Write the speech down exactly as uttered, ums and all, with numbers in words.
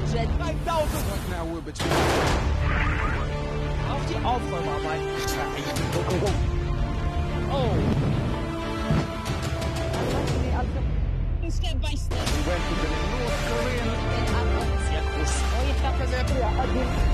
hundred. five thousand. What now will between? Auf die Aufräumarbeit. Oh. Step by step. We went to the North Korean. Sehr groß. Oh, ich dachte, sehr